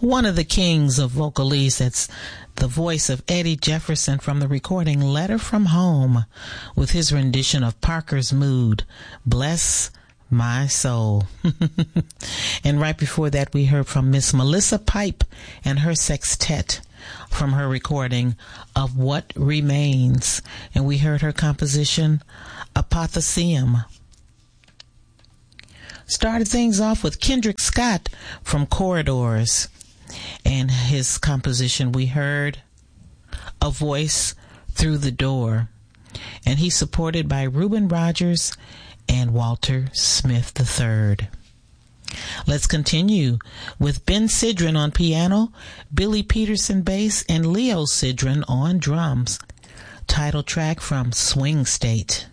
one of the kings of vocalese. That's the voice of Eddie Jefferson from the recording Letter from Home with his rendition of Parker's Mood, Bless My Soul. And right before that, we heard from Miss Melissa Pipe and her sextet from her recording of What Remains. And we heard her composition, Apotheosium. Started things off with Kendrick Scott from Corridors. And his composition, we heard A Voice Through the Door. And he's supported by Reuben Rogers and Walter Smith III. Let's continue with Ben Sidran on piano, Billy Peterson bass, and Leo Sidran on drums. Title track from Swing State.